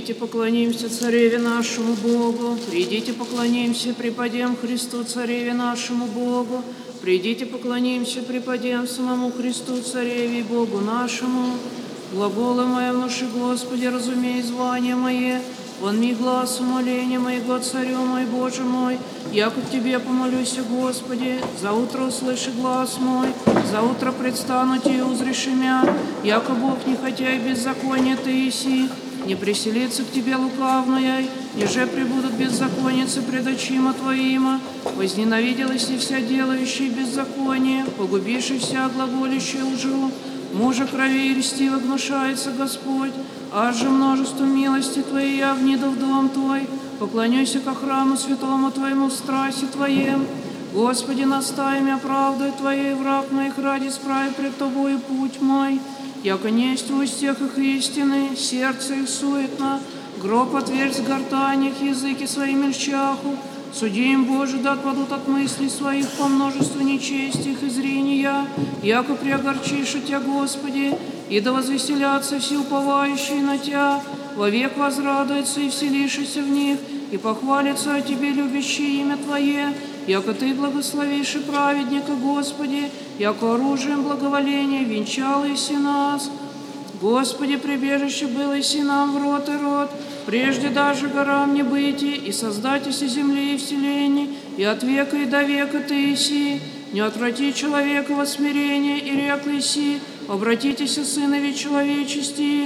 Придите, поклонимся Цареве нашему Богу. Придите, поклонимся, преподем Христу, Цареве нашему Богу. Придите, поклонимся, преподем самому Христу, Цареве и Богу нашему. Глаголы мои внуши, Господи, разумей звания мое. Вон ми глаз умоления моего, Царю мой, Боже мой. Яко к Тебе помолюсь, Господи, за утро услыши глаз мой, за утро предстану Тебе и узришь имя. Яко Бог, не хотя и беззаконие Ты иси, не приселится к Тебе лукавная, еже прибудут беззаконницы пред очима Твоима. Возненавиделась и вся делающая беззаконие, погубишь и вся глаголящая лжу. Мужа крови и льстиво гнушается Господь, аж же множество милости Твоей я внеду в дом Твой. Поклонюсь ко храму святому Твоему в страсти Твоем. Господи, настай меня правдой Твоей, враг моих ради справи пред Тобою путь мой. Яко несть в устях их истины, сердце их суетно, гроб отверз в гортанях, языки свои мельчаху. Суди им, Боже, да отпадут от мыслей своих по множеству нечести их и зрения, яко приогорчишь Тя, Господи, и да возвеселятся все уповающие на Тя, вовек возрадуются и вселишься в них, и похвалится о Тебе любящее имя Твое, яко Ты благословишь и праведника, Господи, яко оружием благоволения венчал иси нас. Господи, прибежище было иси нам в род и род, прежде даже горам не быти, и создатися земли и вселений, и от века и до века Ты иси. Не отврати человека во смирение, и рек иси, обратитесь, сынови человечести.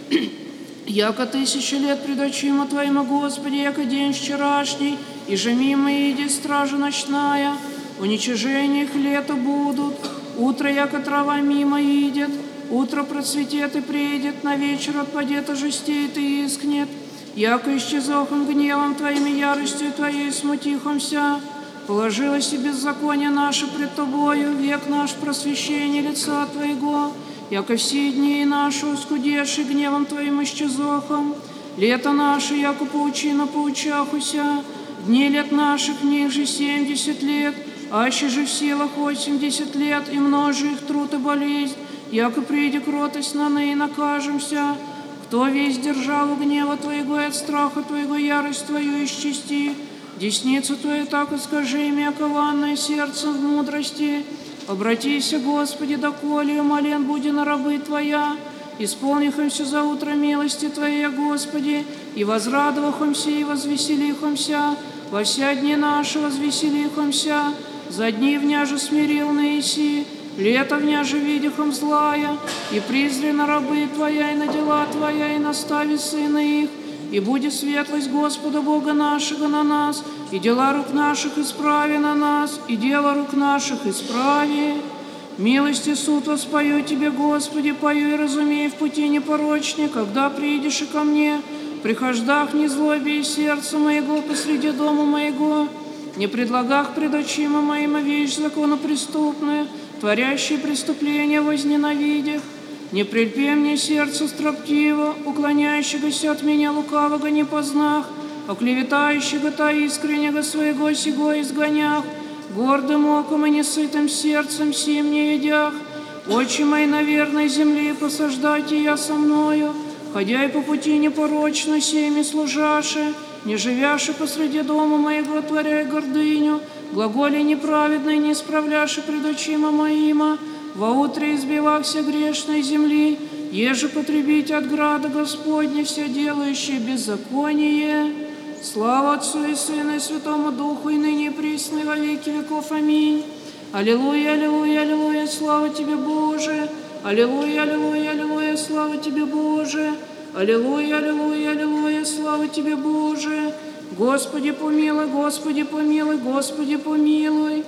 Яко 1000 лет пред очима Твоима, Господи, яко день вчерашний, и же мимо иди стража ночная, уничижение их лето будут, утро, яко трава мимо идет, утро процветет и приедет, на вечер отпадет, ожестеет и искнет, яко исчезохом гневом Твоим и яростью Твоей смутихомся. Положилось и беззаконие наше пред Тобою, век наш просвещение лица Твоего, яко все дни наши ускудевши гневом Твоим исчезохом. Лето наше, яко паучина паучахуся, дни лет наших, них же 70 лет, аще же в силах 80 лет, и множи их труд и болезнь, яко приди кротость на ныне накажемся. Кто весь державу гнева Твоего и от страха Твоего ярость Твою исчисти, десницу Твою так и скажи им, окованное сердцем в мудрости. Обратися, Господи, доколе умолен буди на рабы Твоя, исполнихомся за утро милости Твоей, Господи, и возрадовахомся, и возвеселихомся, во вся дни наши возвеселихомся, за дни вняже смирил наиси, лето вняже видихом злая, и призри на рабы Твоя, и на дела Твоя, и настави сына их, и будет светлость Господа Бога нашего на нас, и дела рук наших исправи на нас, и дело рук наших исправи. Милости суд воспою Тебе, Господи, пою и разумей в пути непорочне, когда приидешь и ко мне, прихождах не злоби и сердца моего посреди дома моего, не предлагах пред очима моим вещь законопреступная, творящие преступления возненавидях. Не прельпи мне сердце строптиво, уклоняющегося от меня лукавого не познах, оклеветающего-то искреннего своего сего изгонях, гордым оком и несытым сердцем сим не едях. Очи мои на верной земле посаждайте я со мною, ходя и по пути непорочно семи служаши, не живяши посреди дома моего, творяя гордыню, глаголи неправедной не исправляши пред очима моима, во утре избивахся грешной земли, еже потребить от града Господня все делающие беззаконие. Слава Отцу и Сыну и Святому Духу, и ныне и присно и во веки веков. Аминь. Аллилуйя, аллилуйя, аллилуйя, слава Тебе, Боже. Аллилуйя, аллилуйя, аллилуйя, слава Тебе, Боже. Аллилуйя, аллилуйя, аллилуйя, слава Тебе, Боже. Господи помилуй, Господи помилуй, Господи помилуй.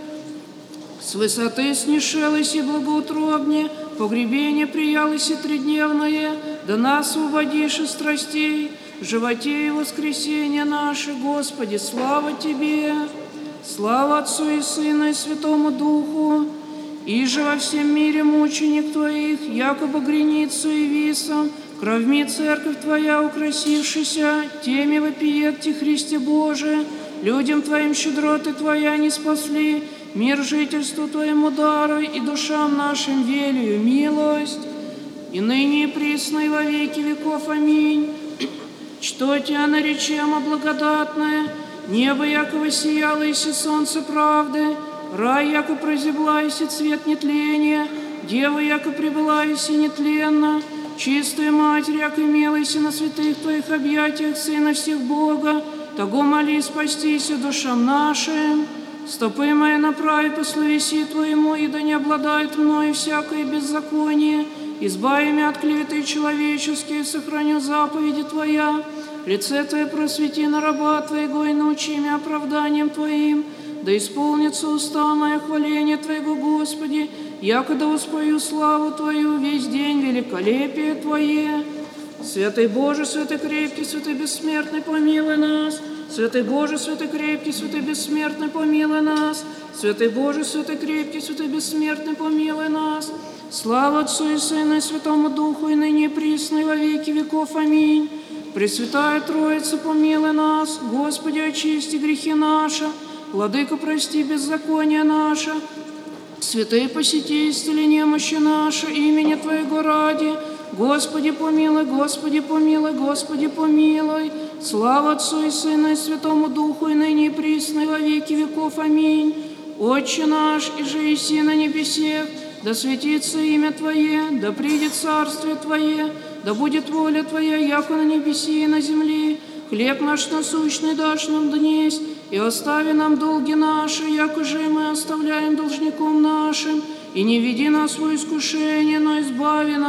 С высоты снишелось и благоутробне, погребение приялось и тридневное, да нас освободишь из страстей, в животе и воскресенье наше, Господи, слава Тебе. Слава Отцу и Сыну и Святому Духу, и же во всем мире мученик Твоих, якобы греницу и висом, кровьми церковь Твоя украсившися, теми вопиет Ти, Христе Боже, людям Твоим щедроты Твоя не спасли, мир жительству Твоему даруй, и душам нашим велию милость, и ныне и присно и во веки веков. Аминь. что Тебя наречемо благодатное, небо, яко воссияло, иси солнце правды, рай, яко прозябла, иси цвет нетления, дева, яко прибыла, иси нетленна, чистая Матерь, яко имела, иси на святых Твоих объятиях Сына всех Бога, того моли спастися душам нашим. Стопы мои направи по словеси Твоему, и да не обладает мною всякое беззаконие. Избави меня от клеветы человеческие, сохраню заповеди Твоя. Лице Твое просвети на раба Твоего и научи меня оправданием Твоим. Да исполнится уста моя хваление Твоего, Господи, яко да воспою славу Твою весь день великолепие Твое. Святый Боже, святый крепкий, святый бессмертный, помилуй нас. Святый Боже, святый крепкий, святый бессмертный, помилуй нас. Святый Боже, святый крепкий, святый бессмертный, помилуй нас. Слава Отцу и Сыну и Святому Духу, и ныне и присно, и во веки веков. Аминь. Пресвятая Троица, помилуй нас. Господи, очисти грехи наши. Владыка, прости беззаконие наше. Святые, посети, исцели немощи наши, имени Твоего ради. Господи, помилуй, Господи, помилуй, Господи, помилуй. Слава Отцу и Сыну и Святому Духу, и ныне и присно, и во веки веков. Аминь. Отче наш, иже еси на небесех, да светится имя Твое, да придет царствие Твое, да будет воля Твоя, яко на небеси и на земле. Хлеб наш насущный дашь нам днесь, и остави нам долги наши, яко же мы оставляем должником нашим, и не веди нас во искушение, но избави нас